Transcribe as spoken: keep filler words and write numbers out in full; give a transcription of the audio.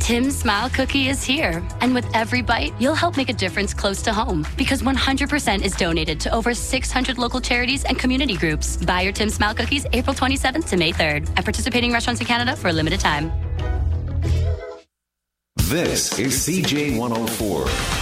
Tim's Smile Cookie is here. And with every bite, you'll help make a difference close to home. Because one hundred percent is donated to over six hundred local charities and community groups. Buy your Tim's Smile Cookies April twenty-seventh to May third at participating restaurants in Canada for a limited time. This is C J one oh four.